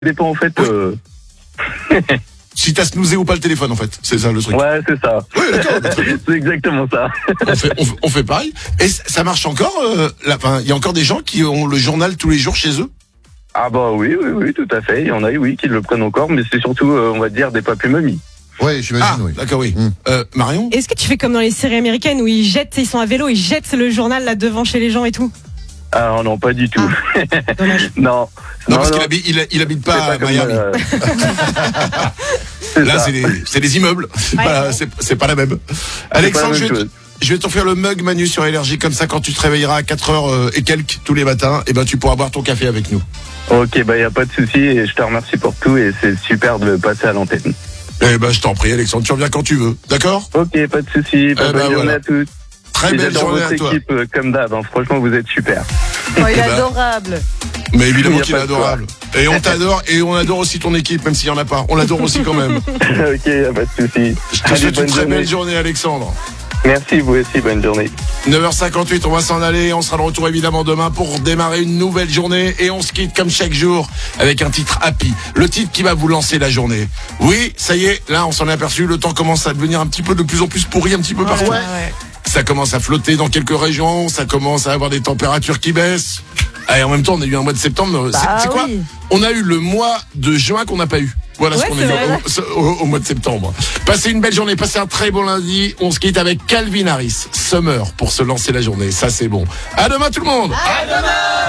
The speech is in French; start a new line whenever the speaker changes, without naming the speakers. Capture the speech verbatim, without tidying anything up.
dépend en fait.
Oui.
Euh...
Si t'as snoozé ou pas le téléphone, en fait. C'est ça le truc.
Ouais, c'est ça.
Oui, d'accord.
C'est exactement ça.
On fait, on, fait- on fait pareil. Et c- ça marche encore euh, là, enfin, il y a encore des gens qui ont le journal tous les jours chez eux.
Ah bah oui, oui, oui, tout à fait. Il y en a, oui, qui le prennent encore, mais c'est surtout, euh, on va dire, des papus-mamies.
Ouais, j'imagine,
Ah,
oui.
d'accord, oui.
Mm.
Euh, Marion.
Est-ce que tu fais comme dans les séries américaines où ils jettent, ils sont à vélo, ils jettent le journal là devant chez les gens et tout?
Ah non, pas du tout.
Dommage.
non.
Non, parce qu'il habite, il, il habite pas,
c'est
à
comme,
Miami.
euh, c'est
Là,
ça.
c'est des, c'est des immeubles. C'est
Ouais.
pas, c'est, c'est pas la même.
C'est
Alexandre,
pas la
je
même
vais,
chose.
te- je vais t'offrir le mug Manu sur Énergie, comme ça, quand tu te réveilleras à quatre heures euh, et quelques tous les matins, et ben, tu pourras boire ton café avec nous.
Ok, bah y a pas de souci et je te remercie pour tout et c'est super de le passer à l'antenne.
Eh ben, je t'en prie, Alexandre, tu reviens quand tu veux. D'accord?
Ok, pas de souci. Bah,
Eh ben,
bonne journée
voilà.
à tous.
Très
Et
belle
j'adore
journée
votre
à toi.
équipe euh, comme d'hab. Hein. Franchement, vous êtes super.
Oh, il est
Eh ben.
adorable.
Mais évidemment
Il y a
qu'il est
pas de
adorable. Et on t'adore, et on adore aussi ton équipe, même s'il y en a pas. On l'adore aussi quand même.
ok, y a pas de souci.
Je te
Allez,
souhaite une
bonne
très
journée.
belle journée, Alexandre.
Merci, vous aussi, bonne journée.
neuf heures cinquante-huit, on va s'en aller. On sera de retour évidemment demain pour démarrer une nouvelle journée. Et on se quitte comme chaque jour avec un titre happy. Le titre qui va vous lancer la journée. Oui, ça y est, là on s'en est aperçu. Le temps commence à devenir un petit peu de plus en plus pourri, un petit peu partout.
Ouais, ouais.
Ça commence à flotter dans quelques régions. Ça commence à avoir des températures qui baissent. Et en même temps, on a eu un mois de septembre. C'est-
Bah
c'est quoi?
oui.
On a eu le mois de juin qu'on n'a pas eu. Voilà ce
Ouais,
qu'on a
c'est
eu
vrai.
au, au- au mois de septembre. Passez une belle journée, passez un très bon lundi. On se quitte avec Calvin Harris, Summer, pour se lancer la journée. Ça, c'est bon. À demain tout le monde. À demain.